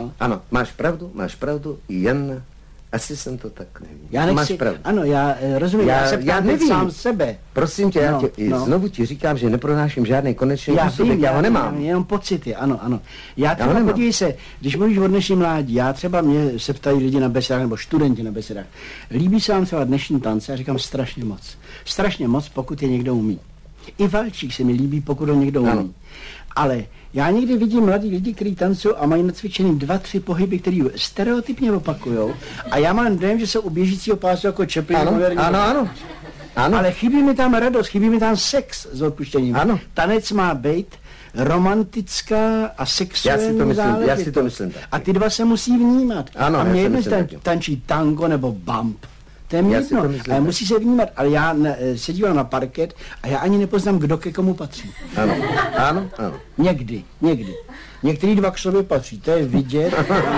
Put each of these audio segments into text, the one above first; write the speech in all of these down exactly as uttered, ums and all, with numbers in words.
No. Ano, máš pravdu, máš pravdu, jen asi jsem to tak neví. Já nechci, máš pravdu. Ano, já eh, rozumím, já, já se ptám teď sám sebe. Prosím tě, já no, tě, no. znovu ti říkám, že nepronáším žádný konečný já úsudek, vím, já ho nemám. Já, jenom pocity, ano, ano. Já třeba, já podívej se, když mluvíš o dnešním mládí, já třeba mě se ptají lidi na besedách, nebo studenti na besedách, líbí se vám třeba dnešní tance? Já říkám strašně moc. Strašně moc, pokud je někdo umí. I valčík se mi líbí, pokud ho někdo umí. Ano. Ale já někdy vidím mladí lidi, kteří tancují a mají nacvičený dva, tři pohyby, který stereotypně opakujou. A já mám dojem, že jsou u běžícího pásu jako Chaplin. Ano, ano, ano, ano. Ale chybí mi tam radost, chybí mi tam sex s odpuštěním. Ano. Tanec má být romantická a sexuální já si to myslím, záležitost. Já si to myslím tak. A ty dva se musí vnímat. Ano, a mě jedno tan- tančí tango nebo bump. To je mě jedno, myslím, ale musí se vnímat. Ale já ne, se dívám na parket a já ani nepoznám, kdo ke komu patří. Ano, ano, ano. Někdy, někdy. Některý dva k sobě patří, to je vidět.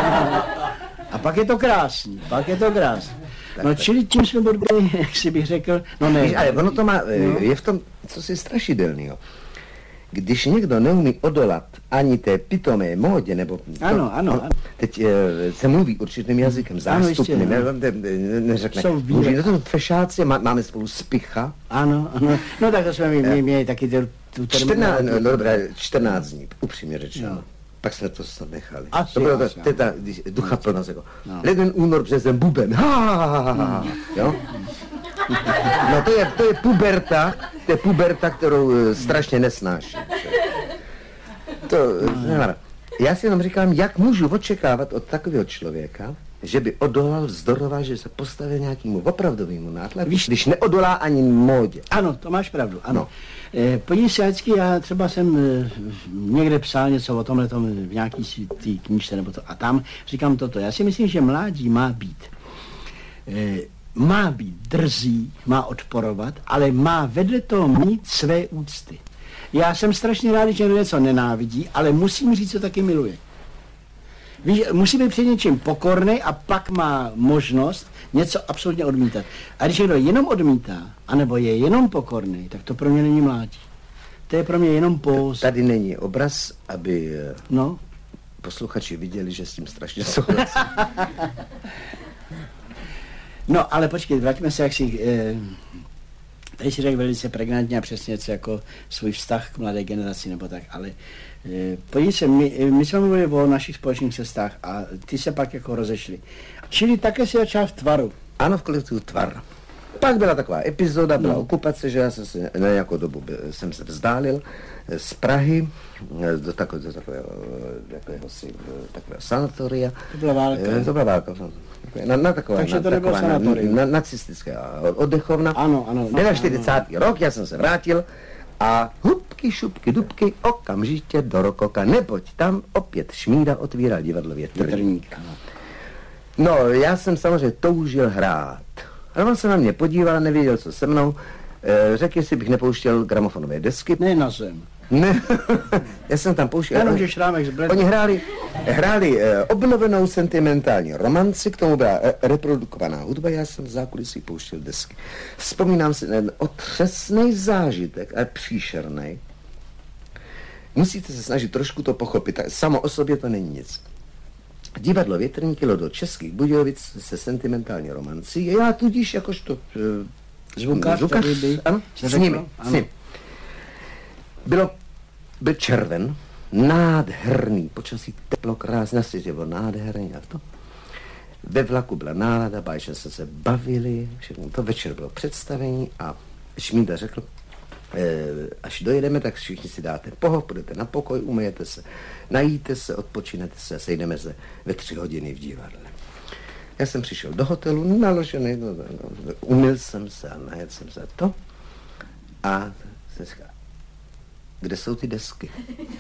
A pak je to krásný, pak je to krásný. No čili tím jsme byli, jak si bych řekl, no ne. Víš, ale ono to má, no. je v tom, co si strašidelného. Když někdo neumí odolat ani té pitomé módě, nebo... To, ano, ano, no, ano. Teď e, se mluví určitým jazykem, zástupným, ne, ne, ne, neřekne. Mluví, no to fešáci, má, máme spolu spicha. Ano, ano. No tak to jsme měli, měli taky tu terminologii. No, no dobré, čtrnáct dní, upřímně řečeno. No. Pak jsme to nechali. Asi, to bylo asi, to, ta ducha plnost, jako no. Leden, únor, březen, buben, ha, ha, ha, ha, ha, jo? No to je, to je puberta, to je puberta, kterou uh, strašně nesnáším. To, no. Já si jenom říkám, jak můžu očekávat od takového člověka, že by odolal vzdoroval, že se postavil nějakému opravdovému nátlaku, víš, když neodolá ani módě. Ano, to máš pravdu, ano. No. E, Podívej se, vždycky, já třeba jsem e, někde psal něco o tomhle tom, v nějaký tý knížce nebo to, a tam říkám toto. Já si myslím, že mládí má být, e, má být drzí, má odporovat, ale má vedle toho mít své úcty. Já jsem strašně rád, že něco nenávidí, ale musím říct, co taky miluje. Víš, musí být před něčím pokorný a pak má možnost něco absolutně odmítat. A když někdo jenom odmítá, anebo je jenom pokorný, tak to pro mě není mládí. To je pro mě jenom póz. Tady není obraz, aby no. posluchači viděli, že s tím strašně souhlasí. No, ale počkej, vraťme se, jak si... Eh, tady si řekl velice pregnantně a přesně něco jako svůj vztah k mladé generaci nebo tak, ale eh, podívej se, my, my jsme mluvili o našich společných cestách a ty se pak jako rozešli. Čili také si začal v Tvaru. Ano, v kolektivu Tvar. Pak byla taková epizoda, byla no. okupace, že já jsem se na nějakou dobu jsem se vzdálil z Prahy do takového, do takového, takového, si, takového sanatoria. To byla válka. To byla válka. Na, na taková, Takže na, to nebylo sanatorium. Na, na, nacistická oddechovna. Ano, ano. No, čtyřicátý ano. rok, já jsem se vrátil a hubky, šupky, dubky, okamžitě do Rokoka, neboť tam opět Šmída otvíral divadlo Větrník. No, já jsem samozřejmě toužil hrát. Ale on se na mě podíval, nevěděl, co se mnou. E, řekl, jestli bych nepouštěl gramofonové desky. Ne na zem. Ne, já jsem tam pouštěl. Jenom, že šrámek z Oni hráli, hráli e, obnovenou sentimentální romanci, k tomu byla e, reprodukovaná hudba, já jsem v zákulisí pouštěl desky. Vzpomínám si na otřesný zážitek, ale příšerný. Musíte se snažit trošku to pochopit, samo o sobě to není nic. Divadlo Větrník jelo do Českých Budějovic se sentimentální romancí. Já tudíž jakožto e, zvukař, zvukař ano, s nimi, s ním. Bylo, byl červen, nádherný, počasí teplo, krásně, na světě bylo nádherný a to. Ve vlaku byla nálada, bájče se se bavili, všechno to, večer bylo představení a Šmída řekl, e, až dojedeme, tak všichni si dáte poho, půjdete na pokoj, umyjete se, najíte se, odpočinete se a sejdeme se ve tři hodiny v divadle. Já jsem přišel do hotelu, naložený, no, no, no, umyl jsem se a najedl jsem se to a se říká, kde jsou ty desky?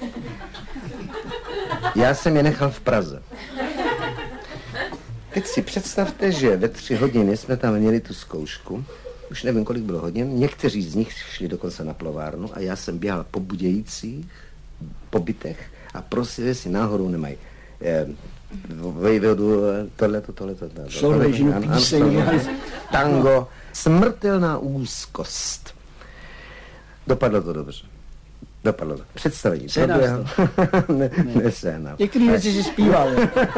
Já jsem je nechal v Praze. Teď si představte, že ve tři hodiny jsme tam měli tu zkoušku, už nevím, kolik bylo hodin, někteří z nich šli dokonce na plovárnu a já jsem běhal po Budějcích, po bytech a prosili, si náhodou nemají eh, vejvodu, tohleto, tohleto, tohleto. Šlouvejžinu píseň. Tango, smrtelná úzkost. Dopadlo to dobře. Dopadlo to. Představení. Sehnal ne, ne. Nesehnal. Některé věci si zpíval.